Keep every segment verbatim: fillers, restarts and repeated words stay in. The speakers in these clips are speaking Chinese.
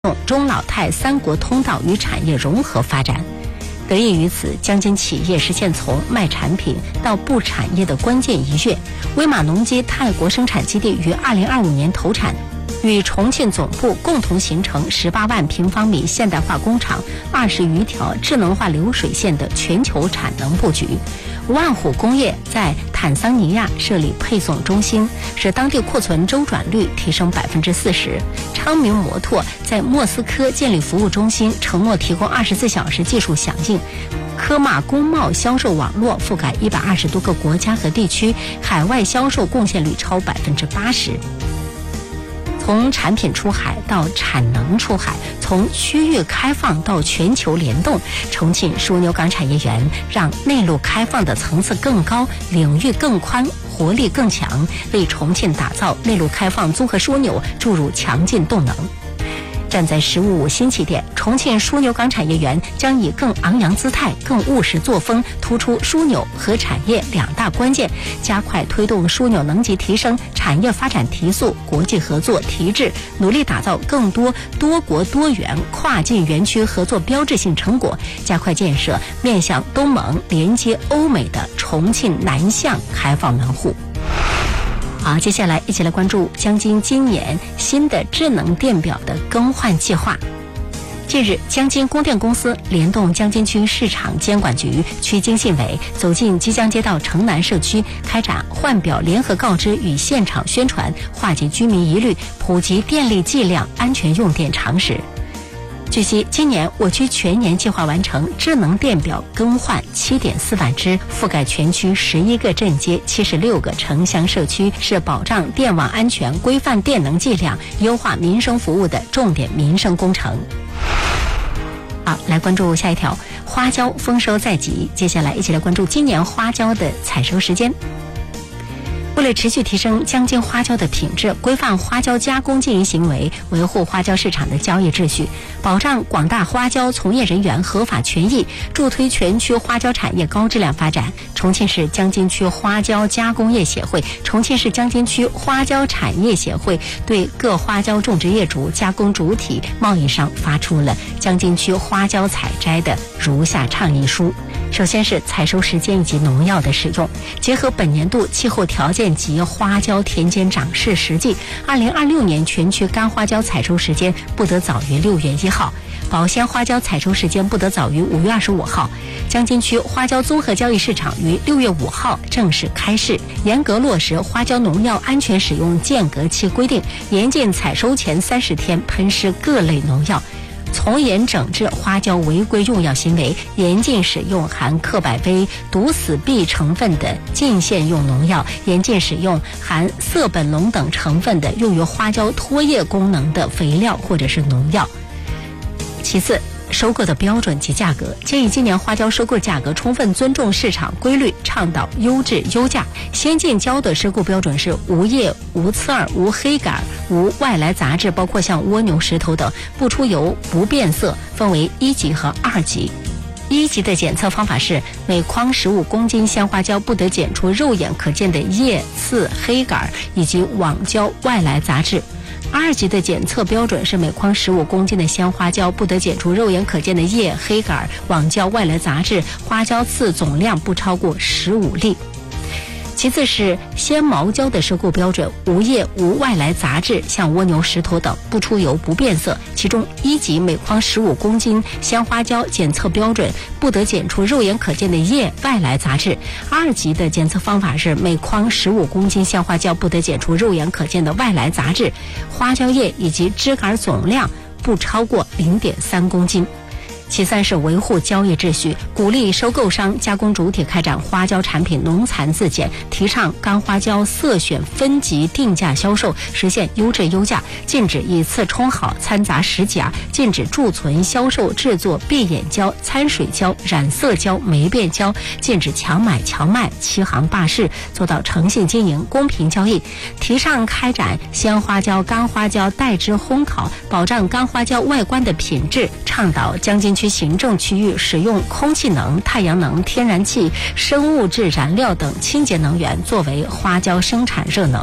中老泰三国通道与产业融合发展。得益于此，江津企业实现从卖产品到布产业的关键一跃。威马农机泰国生产基地于二零二五年投产，与重庆总部共同形成十八万平方米现代化工厂、二十余条智能化流水线的全球产能布局。万虎工业在坦桑尼亚设立配送中心，使当地库存周转率提升百分之四十。昌明摩托在莫斯科建立服务中心，承诺提供二十四小时技术响应。科马工贸销售网络覆盖一百二十多个国家和地区，海外销售贡献率超百分之八十。从产品出海到产能出海，从区域开放到全球联动，重庆枢纽港产业园让内陆开放的层次更高，领域更宽，活力更强，为重庆打造内陆开放综合枢纽注入强劲动能。站在“十五五”新起点，重庆枢纽港产业园将以更昂扬姿态、更务实作风，突出枢纽和产业两大关键，加快推动枢纽能级提升、产业发展提速、国际合作提质，努力打造更多多国多元跨境园区合作标志性成果，加快建设面向东盟、连接欧美的重庆南向开放门户。好，接下来一起来关注江津今年新的智能电表的更换计划。近日，江津供电公司联动江津区市场监管局、区经信委，走进吉江街道城南社区，开展换表联合告知与现场宣传，化解居民疑虑，普及电力计量、安全用电常识。据悉，今年我区全年计划完成智能电表更换 七点四万只，覆盖全区十一个镇街、七十六个城乡社区，是保障电网安全、规范电能计量、优化民生服务的重点民生工程。好，来关注下一条，花椒丰收在即。接下来一起来关注今年花椒的采收时间。为了持续提升江津花椒的品质，规范花椒加工经营行为，维护花椒市场的交易秩序，保障广大花椒从业人员合法权益，助推全区花椒产业高质量发展，重庆市江津区花椒加工业协会、重庆市江津区花椒产业协会对各花椒种植业主、加工主体、贸易商发出了江津区花椒采摘的如下倡议书。首先是采收时间以及农药的使用，结合本年度气候条件及花椒田间长势实际，二零二六年全区干花椒采收时间不得早于六月一号，保鲜花椒采收时间不得早于五月二十五号。江津区花椒综合交易市场于六月五号正式开市，严格落实花椒农药安全使用间隔期规定，严禁采收前三十天喷施各类农药。从严整治花椒违规用药行为，严禁使用含克百威、毒死壁成分的近线用农药，严禁使用含色苯龙等成分的用于花椒脱叶功能的肥料或者是农药。其次，收购的标准及价格，建议今年花椒收购价格充分尊重市场规律，倡导优质优价。先进椒的收购标准是无叶、无刺儿、无黑杆、无外来杂质，包括像蜗牛、石头等，不出油、不变色，分为一级和二级。一级的检测方法是每筐十五公斤鲜花椒不得检出肉眼可见的叶、刺、黑杆以及网胶外来杂质。二级的检测标准是每筐十五公斤的鲜花椒不得检出肉眼可见的叶、黑杆、网胶外来杂质，花椒刺总量不超过十五粒。其次是鲜毛椒的收购标准，无叶、无外来杂质，像蜗牛、石头等，不出油、不变色。其中一级每筐十五公斤鲜花椒检测标准不得检出肉眼可见的叶、外来杂质。二级的检测方法是每筐十五公斤鲜花椒不得检出肉眼可见的外来杂质，花椒叶以及枝杆总量不超过零点三公斤。其三是维护交易秩序，鼓励收购商、加工主体开展花椒产品农残自检，提倡干花椒色选分级定价销售，实现优质优价，禁止以次充好、掺杂实假，禁止贮存、销售、制作闭眼胶、掺水胶、染色胶、霉变胶，禁止强买强卖、欺行霸市，做到诚信经营、公平交易。提倡开展鲜花椒、干花椒待制烘烤，保障干花椒外观的品质，倡导江津区行政区域使用空气能、太阳能、天然气、生物质燃料等清洁能源作为花椒生产热能。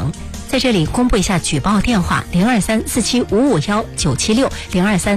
在这里公布一下举报电话：零二三四七五五幺九七六零二三。